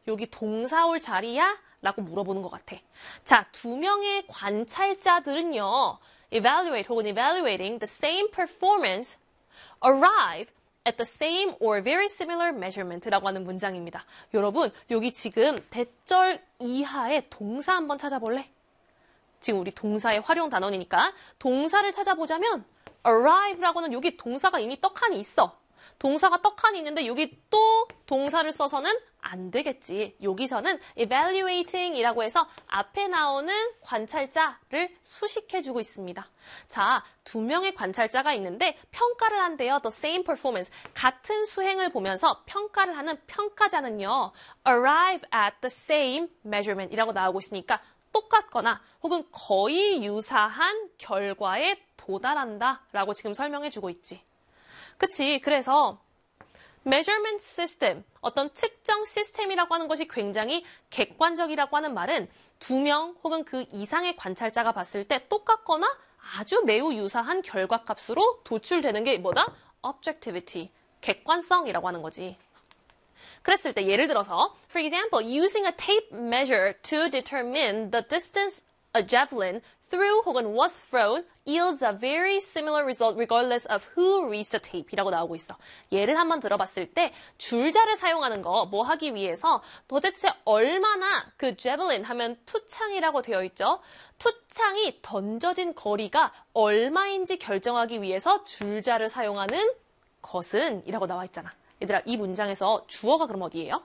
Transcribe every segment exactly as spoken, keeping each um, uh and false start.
여기 동사 올 자리야? 라고 물어보는 것 같아. 자, 두 명의 관찰자들은요. evaluate 혹은 evaluating the same performance arrive at the same or very similar measurement라고 하는 문장입니다. 여러분, 여기 지금 대절 이하의 동사 한번 찾아볼래? 지금 우리 동사의 활용 단원이니까 동사를 찾아보자면 arrive라고는 여기 동사가 이미 떡하니 있어. 동사가 떡하니 있는데 여기 또 동사를 써서는 안 되겠지. 여기서는 evaluating이라고 해서 앞에 나오는 관찰자를 수식해주고 있습니다. 자, 두 명의 관찰자가 있는데 평가를 한대요. The same performance. 같은 수행을 보면서 평가를 하는 평가자는요. arrive at the same measurement이라고 나오고 있으니까 똑같거나 혹은 거의 유사한 결과에 도달한다 라고 지금 설명해주고 있지. 그치? 그래서 measurement system, 어떤 측정 시스템이라고 하는 것이 굉장히 객관적이라고 하는 말은 두 명 혹은 그 이상의 관찰자가 봤을 때 똑같거나 아주 매우 유사한 결과값으로 도출되는 게 뭐다? objectivity, 객관성이라고 하는 거지. 그랬을 때 예를 들어서 for example, using a tape measure to determine the distance a javelin threw 혹은 was thrown yields a very similar result regardless of who reads the tape이라고 나오고 있어. 예를 한번 들어봤을 때 줄자를 사용하는 거 뭐 하기 위해서 도대체 얼마나 그 javelin 하면 투창이라고 되어 있죠. 투창이 던져진 거리가 얼마인지 결정하기 위해서 줄자를 사용하는 것은 이라고 나와 있잖아. 얘들아, 이 문장에서 주어가 그럼 어디예요?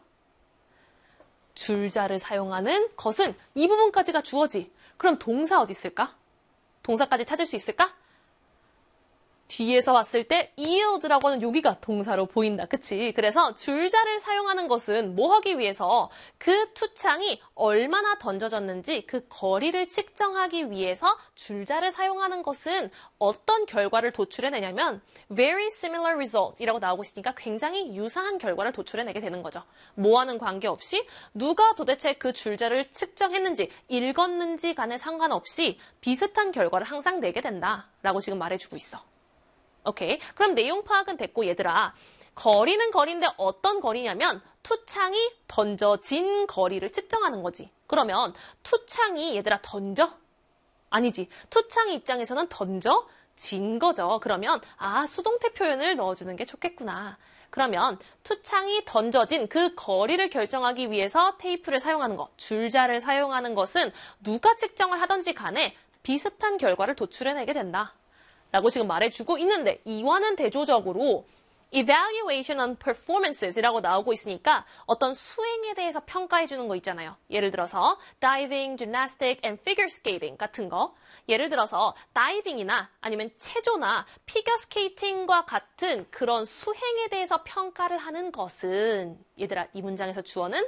줄자를 사용하는 것은 이 부분까지가 주어지. 그럼 동사 어디 있을까? 동사까지 찾을 수 있을까? 뒤에서 봤을 때 yield라고 하는 여기가 동사로 보인다. 그치? 그래서 줄자를 사용하는 것은 뭐 하기 위해서 그 투창이 얼마나 던져졌는지 그 거리를 측정하기 위해서 줄자를 사용하는 것은 어떤 결과를 도출해내냐면 very similar result 이라고 나오고 있으니까 굉장히 유사한 결과를 도출해내게 되는 거죠. 뭐와는 관계없이 누가 도대체 그 줄자를 측정했는지 읽었는지 간에 상관없이 비슷한 결과를 항상 내게 된다라고 지금 말해주고 있어. 오케이. 그럼 내용 파악은 됐고 얘들아. 거리는 거리인데 어떤 거리냐면 투창이 던져진 거리를 측정하는 거지. 그러면 투창이 얘들아 던져? 아니지. 투창 입장에서는 던져진 거죠. 그러면 아 수동태 표현을 넣어주는 게 좋겠구나. 그러면 투창이 던져진 그 거리를 결정하기 위해서 테이프를 사용하는 것, 줄자를 사용하는 것은 누가 측정을 하든지 간에 비슷한 결과를 도출해내게 된다. 라고 지금 말해주고 있는데 이와는 대조적으로 evaluation on performances 이라고 나오고 있으니까 어떤 수행에 대해서 평가해주는 거 있잖아요. 예를 들어서 diving, gymnastic, and figure skating 같은 거. 예를 들어서 다이빙이나 아니면 체조나 피겨 스케이팅과 같은 그런 수행에 대해서 평가를 하는 것은 얘들아 이 문장에서 주어는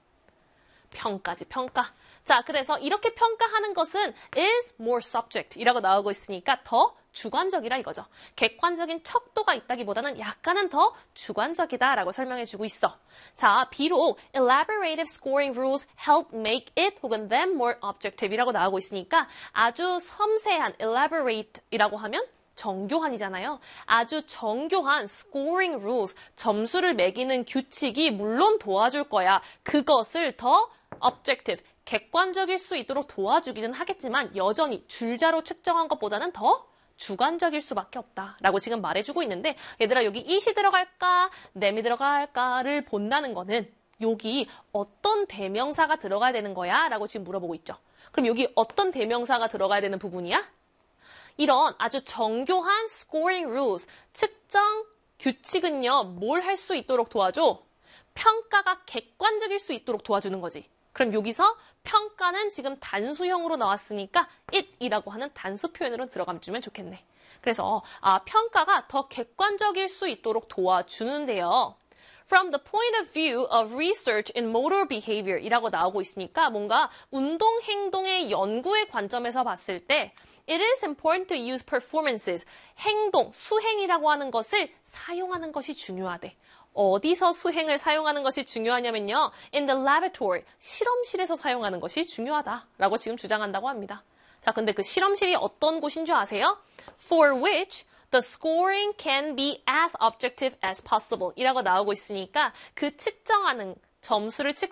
평가지 평가. 자 그래서 이렇게 평가하는 것은 is more subject 이라고 나오고 있으니까 더 주관적이라 이거죠. 객관적인 척도가 있다기보다는 약간은 더 주관적이다라고 설명해주고 있어. 자, 비록 elaborative scoring rules help make it 혹은 them more objective이라고 나오고 있으니까 아주 섬세한 elaborate이라고 하면 정교한이잖아요. 아주 정교한 scoring rules, 점수를 매기는 규칙이 물론 도와줄 거야. 그것을 더 objective, 객관적일 수 있도록 도와주기는 하겠지만 여전히 줄자로 측정한 것보다는 더 주관적일 수밖에 없다라고 지금 말해주고 있는데 얘들아 여기 it이 들어갈까 them이 들어갈까를 본다는 거는 여기 어떤 대명사가 들어가야 되는 거야? 라고 지금 물어보고 있죠. 그럼 여기 어떤 대명사가 들어가야 되는 부분이야? 이런 아주 정교한 scoring rules, 측정 규칙은요 뭘 할 수 있도록 도와줘? 평가가 객관적일 수 있도록 도와주는 거지. 그럼 여기서 평가는 지금 단수형으로 나왔으니까 it이라고 하는 단수 표현으로 들어가주면 좋겠네. 그래서 아, 평가가 더 객관적일 수 있도록 도와주는데요. From the point of view of research in motor behavior 이라고 나오고 있으니까 뭔가 운동 행동의 연구의 관점에서 봤을 때 It is important to use performances, 행동, 수행이라고 하는 것을 사용하는 것이 중요하대. 어디서 수행을 사용하는 것이 중요하냐면요. In the laboratory, 실험실에서 사용하는 것이 중요하다라고 지금 주장한다고 합니다. 자, 근데 그 실험실이 어떤 곳인 줄 아세요? For which the scoring can be as objective as possible 이라고 나오고 있으니까 그 측정하는 점수를 측